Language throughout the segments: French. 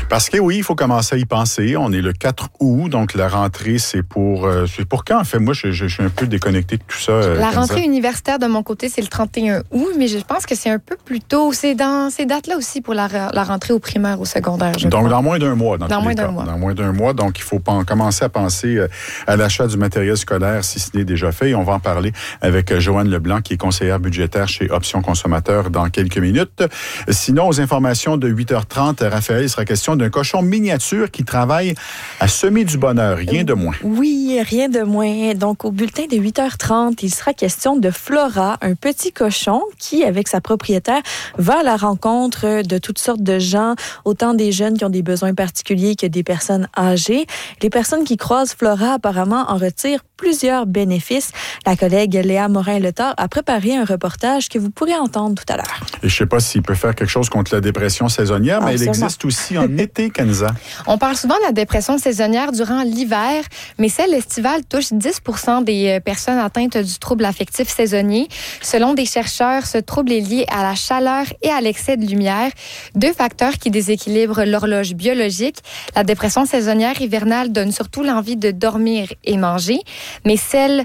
Parce que oui, il faut commencer à y penser. On est le 4 août, donc la rentrée, c'est pour quand, en fait? Moi, je suis un peu déconnecté de tout ça. La rentrée universitaire, de mon côté, c'est le 31 août, mais je pense que c'est un peu plus tôt. C'est dans ces dates-là aussi pour la rentrée au primaire, au secondaire, je Donc, crois. dans moins d'un mois, dans moins d'un mois. Donc, il faut commencer à penser à l'achat du matériel scolaire, si ce n'est déjà fait. Et on va en parler avec Joanne Leblanc, qui est conseillère budgétaire chez Options Consommateurs, dans quelques minutes. Sinon, aux informations de 8h30, Raphaël, il sera question d'un cochon miniature qui travaille à semer du bonheur, rien de moins. Oui, rien de moins. Donc, au bulletin de 8h30, il sera question de Flora, un petit cochon qui, avec sa propriétaire, va à la rencontre de toutes sortes de gens, autant des jeunes qui ont des besoins particuliers que des personnes âgées. Les personnes qui croisent Flora, apparemment, en retirent plusieurs bénéfices. La collègue Léa Morin-Letard a préparé un reportage que vous pourrez entendre tout à l'heure. Et je ne sais pas s'il peut faire quelque chose contre la dépression saisonnière, mais elle existe aussi en été, Kenza. On parle souvent de la dépression saisonnière durant l'hiver, mais celle estivale touche 10% des personnes atteintes du trouble affectif saisonnier. Selon des chercheurs, ce trouble est lié à la chaleur et à l'excès de lumière, deux facteurs qui déséquilibrent l'horloge biologique. La dépression saisonnière hivernale donne surtout l'envie de dormir et manger, mais celle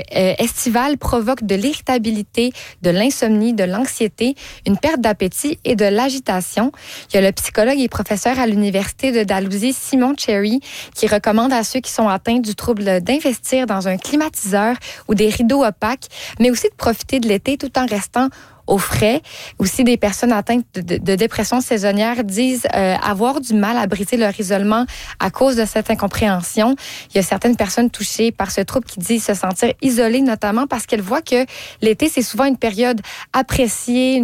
estivale provoque de l'irritabilité, de l'insomnie, de l'anxiété, une perte d'appétit et de l'agitation. Il y a le psychologue et professeur à l'Université de Dalhousie, Simon Cherry, qui recommande à ceux qui sont atteints du trouble d'investir dans un climatiseur ou des rideaux opaques, mais aussi de profiter de l'été tout en restant au frais. Aussi, des personnes atteintes de dépression saisonnière disent avoir du mal à briser leur isolement à cause de cette incompréhension. Il y a certaines personnes touchées par ce trouble qui disent se sentir isolées, notamment parce qu'elles voient que l'été, c'est souvent une période appréciée,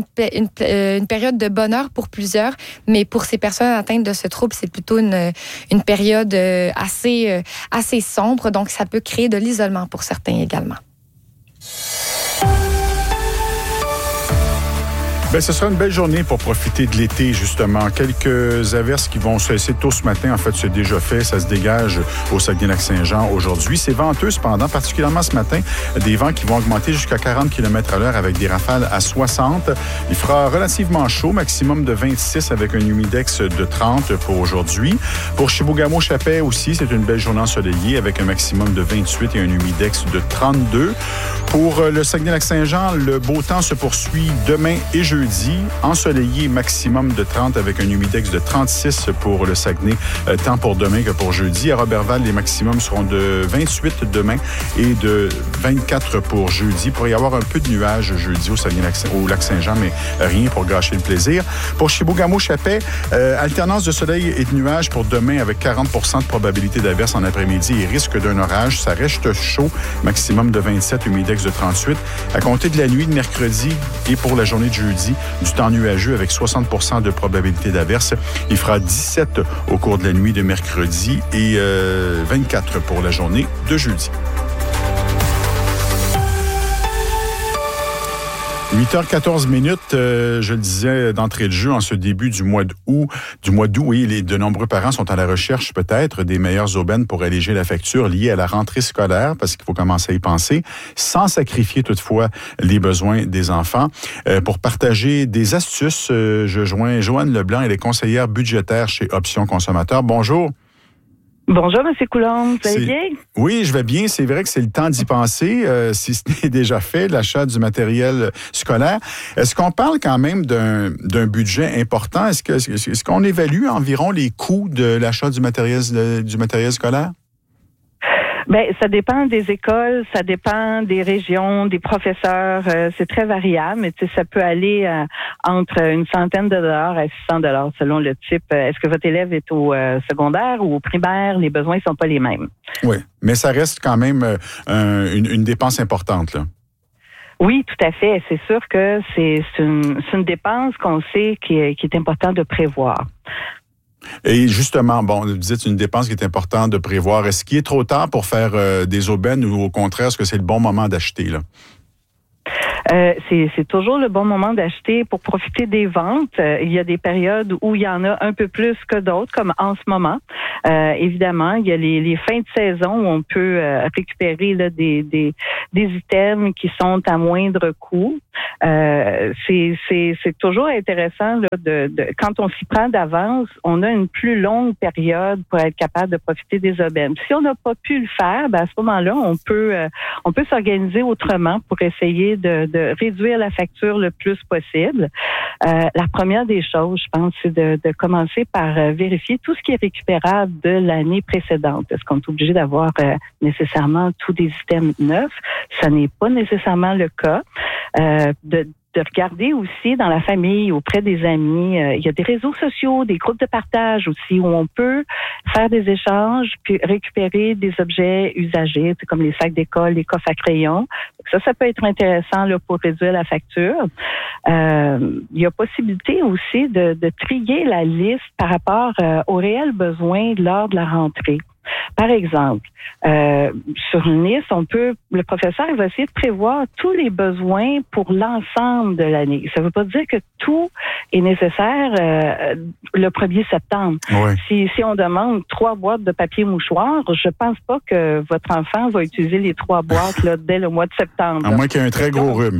une période de bonheur pour plusieurs, mais pour ces personnes atteintes de ce trouble, c'est plutôt une période assez sombre, donc ça peut créer de l'isolement pour certains également. Bien, ce sera une belle journée pour profiter de l'été, justement. Quelques averses qui vont cesser tôt ce matin. En fait, c'est déjà fait. Ça se dégage au Saguenay-Lac-Saint-Jean aujourd'hui. C'est venteux, cependant, particulièrement ce matin. Des vents qui vont augmenter jusqu'à 40 km/h avec des rafales à 60. Il fera relativement chaud, maximum de 26 avec un humidex de 30 pour aujourd'hui. Pour Chibougamau-Chapais aussi, c'est une belle journée ensoleillée avec un maximum de 28 et un humidex de 32. Pour le Saguenay-Lac-Saint-Jean, le beau temps se poursuit demain et jeudi. Ensoleillé, maximum de 30 avec un humidex de 36 pour le Saguenay, tant pour demain que pour jeudi. À Roberval, les maximums seront de 28 demain et de 24 pour jeudi. Il pourrait y avoir un peu de nuages jeudi au Lac-Saint-Jean, mais rien pour gâcher le plaisir. Pour Chibougamau-Chapais, alternance de soleil et de nuages pour demain avec 40% de probabilité d'averse en après-midi et risque d'un orage. Ça reste chaud, maximum de 27, humidex de 38. À compter de la nuit de mercredi et pour la journée de jeudi, du temps nuageux avec 60% de probabilité d'averse. Il fera 17 au cours de la nuit de mercredi et 24 pour la journée de jeudi. 8h14, je le disais d'entrée de jeu, en ce début du mois d'août, oui, de nombreux parents sont à la recherche peut-être des meilleures aubaines pour alléger la facture liée à la rentrée scolaire, parce qu'il faut commencer à y penser, sans sacrifier toutefois les besoins des enfants. Pour partager des astuces, je joins Joanne Leblanc, elle est conseillère budgétaire chez Options Consommateurs. Bonjour. Bonjour, M. Coulombe. Vous allez bien? Oui, je vais bien. C'est vrai que c'est le temps d'y penser, si ce n'est déjà fait, l'achat du matériel scolaire. Est-ce qu'on parle quand même d'un budget important? Est-ce qu'on évalue environ les coûts de l'achat du matériel scolaire? Ben, ça dépend des écoles, ça dépend des régions, des professeurs. C'est très variable, mais ça peut aller entre une centaine de dollars à 600 dollars selon le type. Est-ce que votre élève est au secondaire ou au primaire? Les besoins sont pas les mêmes. Oui, mais ça reste quand même une dépense importante, là. Oui, tout à fait. C'est sûr que c'est une dépense qu'on sait qui est important de prévoir. Et justement, vous dites une dépense qui est importante de prévoir. Est-ce qu'il est trop tard pour faire des aubaines ou au contraire, est-ce que c'est le bon moment d'acheter, là? C'est toujours le bon moment d'acheter pour profiter des ventes. Il y a des périodes où il y en a un peu plus que d'autres, comme en ce moment. Évidemment, il y a les fins de saison où on peut récupérer là, des items qui sont à moindre coût. C'est toujours intéressant là, quand on s'y prend d'avance, on a une plus longue période pour être capable de profiter des aubaines. Si on n'a pas pu le faire, à ce moment-là, on peut s'organiser autrement pour essayer de réduire la facture le plus possible. La première des choses, je pense, c'est de commencer par vérifier tout ce qui est récupérable de l'année précédente. Est-ce qu'on est obligé d'avoir nécessairement tous des items neufs? Ça n'est pas nécessairement le cas. De regarder aussi dans la famille, auprès des amis. Il y a des réseaux sociaux, des groupes de partage aussi où on peut faire des échanges puis récupérer des objets usagés, comme les sacs d'école, les coffres à crayons. Ça peut être intéressant là, pour réduire la facture. Il y a possibilité aussi de trier la liste par rapport aux réels besoins lors de la rentrée. Par exemple, sur une liste, le professeur va essayer de prévoir tous les besoins pour l'ensemble de l'année. Ça ne veut pas dire que tout est nécessaire le 1er septembre. Oui. Si on demande 3 boîtes de papier mouchoir, je pense pas que votre enfant va utiliser les 3 boîtes là, dès le mois de septembre. À moins qu'il y ait un très gros rhume.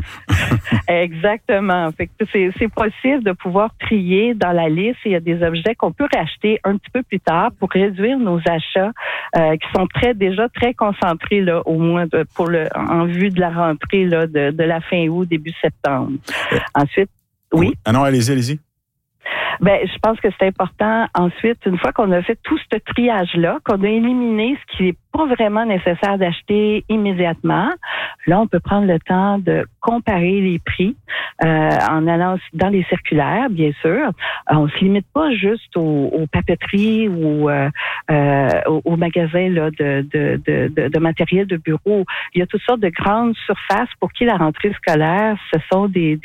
Exactement. Fait que c'est possible de pouvoir trier dans la liste. Il y a des objets qu'on peut racheter un petit peu plus tard pour réduire nos achats qui sont déjà très concentrés là, au moins en vue de la rentrée là, de la fin août, début septembre. Ensuite, oui. Ah non, allez-y. Je pense que c'est important. Ensuite, une fois qu'on a fait tout ce triage-là, qu'on a éliminé ce qui n'est pas vraiment nécessaire d'acheter immédiatement, là, on peut prendre le temps de comparer les prix en allant dans les circulaires, bien sûr. On se limite pas juste aux papeteries ou aux magasins là, de matériel de bureau. Il y a toutes sortes de grandes surfaces pour qui la rentrée scolaire, ce sont des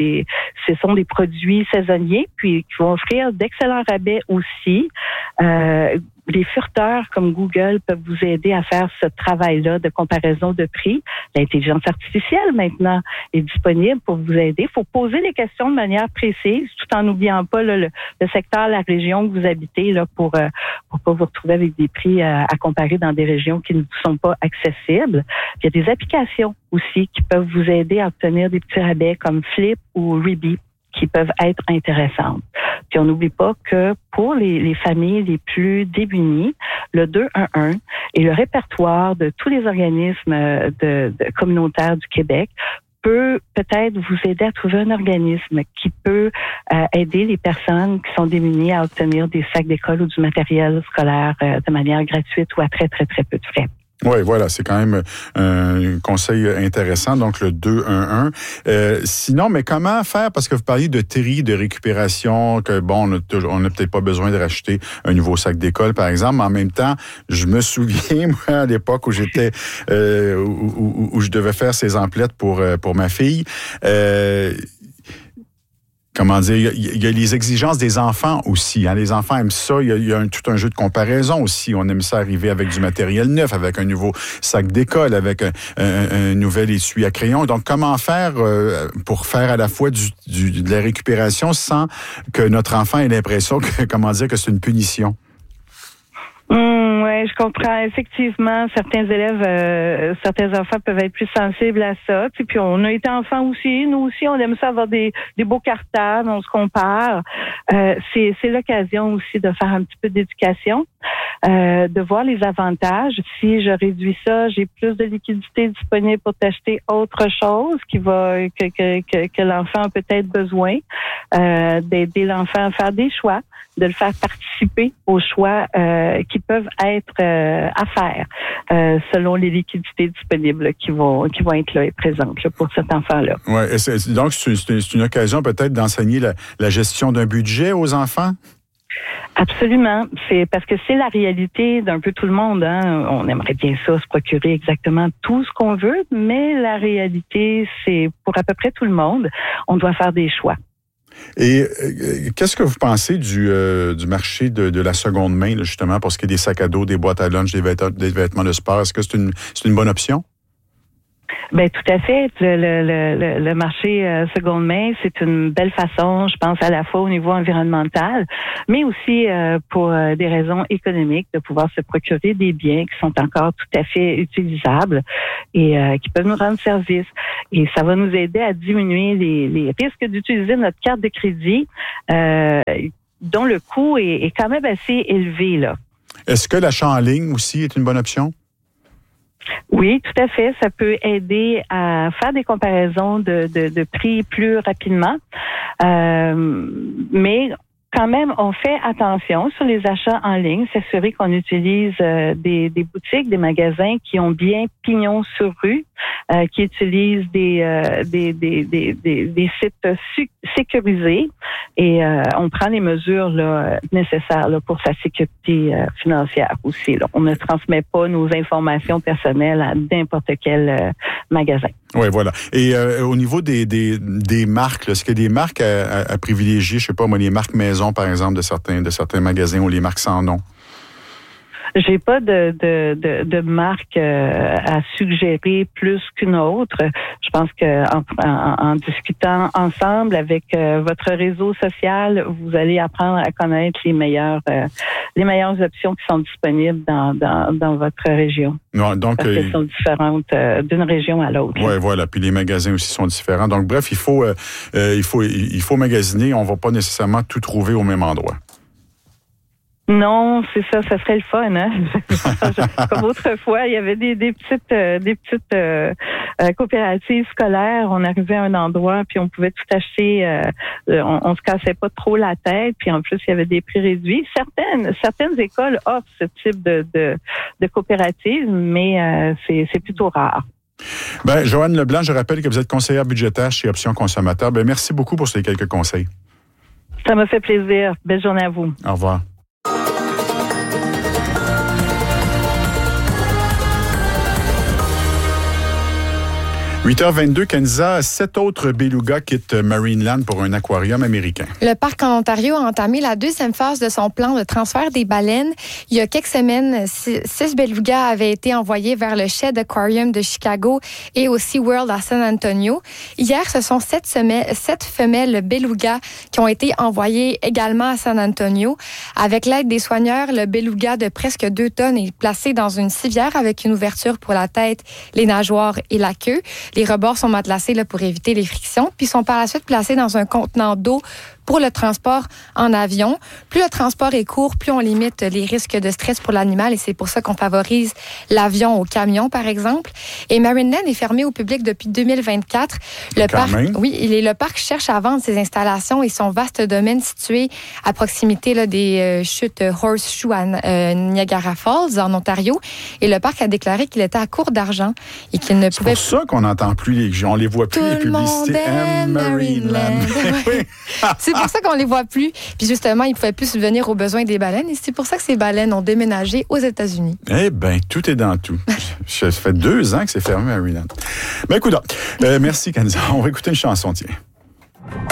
produits saisonniers, puis qui vont offrir d'excellents rabais aussi. Les furteurs comme Google peuvent vous aider à faire ce travail-là de comparaison de prix. L'intelligence artificielle, maintenant, est disponible pour vous aider. Il faut poser les questions de manière précise, tout en n'oubliant pas là, le secteur, la région que vous habitez, là, pour pas vous retrouver avec des prix à comparer dans des régions qui ne vous sont pas accessibles. Il y a des applications aussi qui peuvent vous aider à obtenir des petits rabais comme Flip ou Reebee, qui peuvent être intéressantes. Puis on n'oublie pas que pour les familles les plus démunies, le 211 et le répertoire de tous les organismes communautaires du Québec peut peut-être vous aider à trouver un organisme qui peut aider les personnes qui sont démunies à obtenir des sacs d'école ou du matériel scolaire de manière gratuite ou à très, très, très peu de frais. Oui, voilà, c'est quand même un conseil intéressant, donc le 211. Sinon, mais comment faire, parce que vous parliez de tri, de récupération, que bon, on n'a peut-être pas besoin de racheter un nouveau sac d'école, par exemple, mais en même temps, je me souviens, moi, à l'époque où j'étais, où je devais faire ces emplettes pour ma fille, comment dire, il y a les exigences des enfants aussi. Hein. Les enfants aiment ça. Il y a tout un jeu de comparaison aussi. On aime ça arriver avec du matériel neuf, avec un nouveau sac d'école, avec un nouvel essuie à crayon. Donc, comment faire pour faire à la fois de la récupération sans que notre enfant ait l'impression que, que c'est une punition? Oui, je comprends. Effectivement, certains élèves, certains enfants peuvent être plus sensibles à ça. Puis on a été enfants aussi. Nous aussi, on aime ça avoir des beaux cartables, on se compare. C'est l'occasion aussi de faire un petit peu d'éducation, de voir les avantages. Si je réduis ça, j'ai plus de liquidité disponible pour t'acheter autre chose que l'enfant a peut-être besoin. D'aider l'enfant à faire des choix, de le faire participer aux choix qui peuvent être à faire selon les liquidités disponibles qui vont être là et présentes là, pour cet enfant-là. Ouais, donc c'est une occasion peut-être d'enseigner la gestion d'un budget aux enfants? Absolument. C'est parce que c'est la réalité d'un peu tout le monde. Hein. On aimerait bien ça, se procurer exactement tout ce qu'on veut, mais la réalité, c'est pour à peu près tout le monde. On doit faire des choix. Et qu'est-ce que vous pensez du marché de la seconde main, là, justement, pour ce qui est des sacs à dos, des boîtes à lunch, des vêtements de sport? Est-ce que c'est une bonne option? Ben tout à fait. Le marché seconde main, c'est une belle façon, je pense, à la fois au niveau environnemental, mais aussi pour des raisons économiques, de pouvoir se procurer des biens qui sont encore tout à fait utilisables et qui peuvent nous rendre service. Et ça va nous aider à diminuer les risques d'utiliser notre carte de crédit, dont le coût est quand même assez élevé, là. Est-ce que l'achat en ligne aussi est une bonne option? Oui, tout à fait. Ça peut aider à faire des comparaisons de prix plus rapidement. Mais quand même, on fait attention sur les achats en ligne, s'assurer qu'on utilise des boutiques, des magasins qui ont bien pignon sur rue, qui utilisent des sites sécurisés et on prend les mesures là, nécessaires là, pour sa sécurité financière aussi. Là. On ne transmet pas nos informations personnelles à n'importe quel magasin. Oui, voilà. Et au niveau des marques, là, est-ce qu'il y a des marques à privilégier, je sais pas moi, les marques maison, par exemple, de certains magasins ou les marques sans nom? J'ai pas de marque à suggérer plus qu'une autre. Je pense que en discutant ensemble avec votre réseau social, vous allez apprendre à connaître les meilleures options qui sont disponibles dans votre région. Non, donc parce qu'elles sont différentes d'une région à l'autre. Oui, voilà. Puis les magasins aussi sont différents. Donc bref, il faut magasiner. On va pas nécessairement tout trouver au même endroit. Non, c'est ça serait le fun, hein. Comme autrefois, il y avait des petites coopératives scolaires. On arrivait à un endroit, puis on pouvait tout acheter. On se cassait pas trop la tête, puis en plus, il y avait des prix réduits. Certaines écoles offrent ce type de coopérative, mais c'est plutôt rare. Ben, Joanne Leblanc, je rappelle que vous êtes conseillère budgétaire chez Options Consommateurs. Ben, merci beaucoup pour ces quelques conseils. Ça m'a fait plaisir. Belle journée à vous. Au revoir. « 8h22, Kenza, 7 autres belugas quittent Marineland pour un aquarium américain. » Le parc en Ontario a entamé la deuxième phase de son plan de transfert des baleines. Il y a quelques semaines, 6 belugas avaient été envoyés vers le Shed Aquarium de Chicago et au SeaWorld à San Antonio. Hier, ce sont 7 femelles belugas qui ont été envoyées également à San Antonio. Avec l'aide des soigneurs, le beluga de presque 2 tonnes est placé dans une civière avec une ouverture pour la tête, les nageoires et la queue. Les rebords sont matelassés là, pour éviter les frictions, puis sont par la suite placés dans un contenant d'eau pour le transport en avion. Plus le transport est court, plus on limite les risques de stress pour l'animal et c'est pour ça qu'on favorise l'avion au camion, par exemple. Et Marineland est fermé au public depuis 2024. Le parc cherche à vendre ses installations et son vaste domaine situé à proximité là, des chutes Horseshoe à Niagara Falls, en Ontario. Et le parc a déclaré qu'il était à court d'argent et qu'il ne pouvait... C'est pour ça qu'on n'entend plus les gens, on les voit plus, les publicités. Marineland. C'est pour ça qu'on les voit plus. Puis justement, ils ne pouvaient plus subvenir aux besoins des baleines. Et c'est pour ça que ces baleines ont déménagé aux États-Unis. Eh bien, tout est dans tout. Ça fait 2 ans que c'est fermé, Marineland. Ben, écoute, merci, Kenza. On va écouter une chanson, tiens.